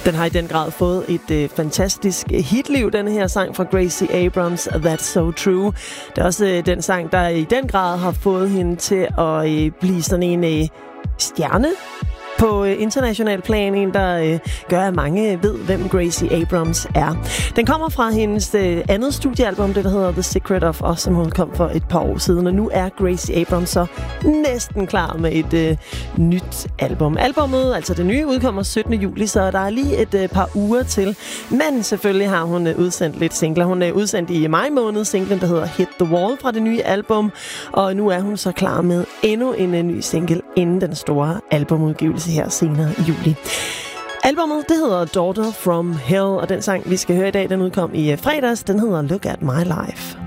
Den har i den grad fået et fantastisk hitliv, denne her sang fra Gracie Abrams, That's So True. Det er også den sang, der i den grad har fået hende til at blive sådan en stjerne på international plan, en der gør, at mange ved, hvem Gracie Abrams er. Den kommer fra hendes andet studiealbum, det der hedder The Secret of Us, som hun kom for et par år siden, og nu er Gracie Abrams så næsten klar med et nyt album. Albummet, altså det nye, udkommer 17. juli, så der er lige et par uger til, men selvfølgelig har hun udsendt lidt singler. Hun er udsendt i maj måned singlen, der hedder Hit the Wall fra det nye album, og nu er hun så klar med endnu en ny single inden den store albumudgivelse her senere i juli. Albummet, det hedder Daughter from Hell, og den sang, vi skal høre i dag, den udkom i fredags. Den hedder Look at My Life.